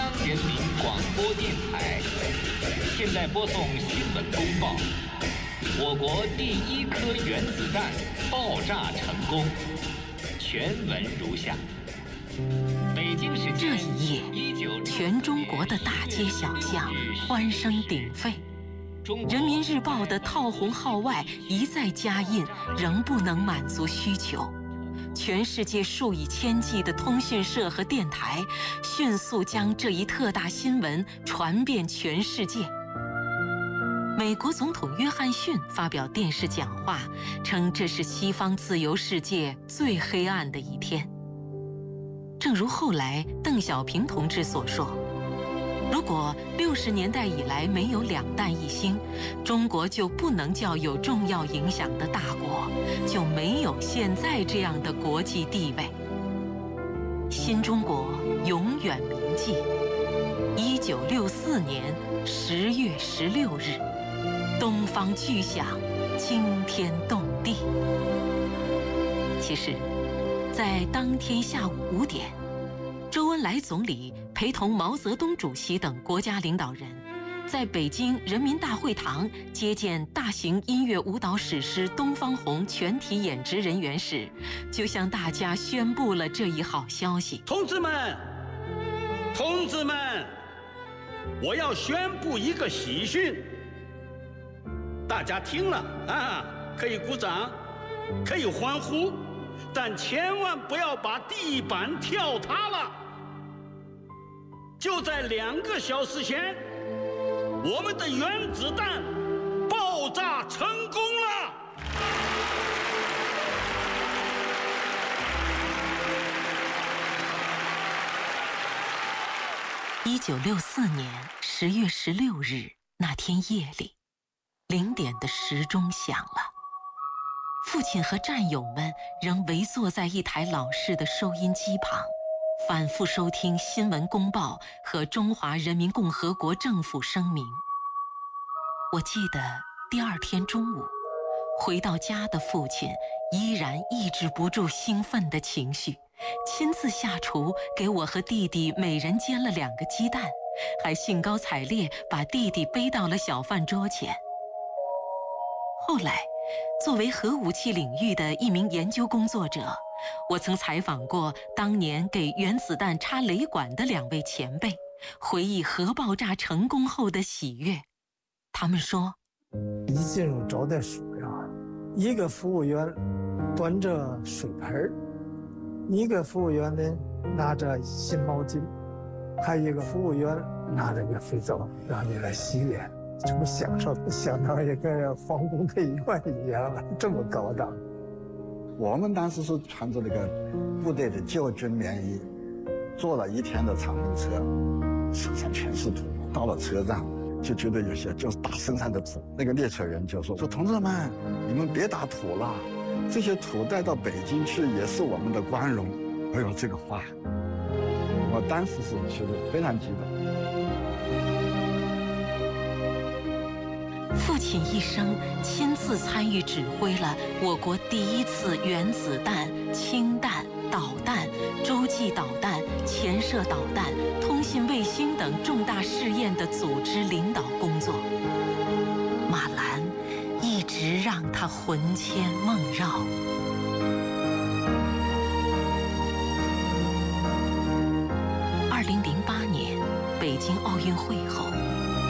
央人民广播电台。现在播送新闻公报：我国第一颗原子弹爆炸成功。全文如下。北京时间这一夜，全中国的大街小巷欢声鼎沸。人民日报的套红号外一再加印，仍不能满足需求。全世界数以千计的通讯社和电台迅速将这一特大新闻传遍全世界。美国总统约翰逊发表电视讲话，称这是西方自由世界最黑暗的一天。正如后来邓小平同志所说，如果60年代以来没有两弹一星，中国就不能叫有重要影响的大国，就没有现在这样的国际地位。新中国永远铭记1964年10月16日，东方巨响，惊天动地。其实，在当天下午5点，周恩来总理陪同毛泽东主席等国家领导人，在北京人民大会堂接见大型音乐舞蹈史诗《东方红》全体演职人员时，就向大家宣布了这一好消息： 同志们，我要宣布一个喜讯。大家听了啊，可以鼓掌，可以欢呼，但千万不要把地板跳塌了。就在2个小时前，我们的原子弹爆炸成功了。 1964年10月16日那天夜里，0点的时钟响了。父亲和战友们仍围坐在一台老式的收音机旁，反复收听新闻公报和中华人民共和国政府声明。我记得第2天中午，回到家的父亲依然抑制不住兴奋的情绪，亲自下厨给我和弟弟每人煎了2个鸡蛋，还兴高采烈把弟弟背到了小饭桌前。后来，作为核武器领域的一名研究工作者，我曾采访过当年给原子弹插雷管的2位前辈，回忆核爆炸成功后的喜悦。他们说， 一进入招待所呀，一个服务员端着水盆，一个服务员呢拿着新毛巾，还有一个服务员拿着个肥皂让你来洗脸。这么享受，相当一个皇宫内院一样了，这么高档。 我们当时是穿着那个部队的旧军棉衣，坐了1天的长途车，身上全是土。到了车站，就觉得有些就是打身上的土。那个列车员就说同志们，你们别打土了，这些土带到北京去也是我们的光荣。哎呦，这个话，我当时是觉得非常激动。 父亲一生亲自参与指挥了我国第1次原子弹、氢弹、导弹、洲际导弹、潜射导弹、通信卫星等重大试验的组织领导工作。马兰一直让他魂牵梦绕。2008年北京奥运会后，